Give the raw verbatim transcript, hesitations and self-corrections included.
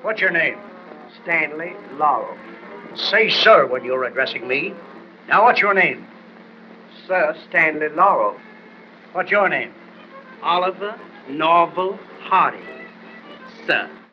What's your name? Stanley Laurel. Say sir when you're addressing me. Now, what's your name? Sir Stanley Laurel. What's your name? Oliver Norval Hardy, sir.